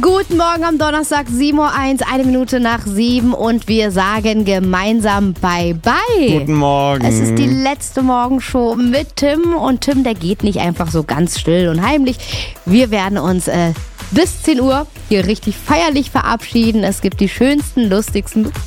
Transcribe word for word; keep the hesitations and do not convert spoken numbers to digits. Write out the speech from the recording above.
Guten Morgen am Donnerstag, sieben Uhr eins, eine Minute nach sieben und wir sagen gemeinsam Bye-bye. Guten Morgen. Es ist die letzte Morgenshow mit Tim und Tim, der geht nicht einfach so ganz still und heimlich. Wir werden uns äh, bis zehn Uhr hier richtig feierlich verabschieden. Es gibt die schönsten, lustigsten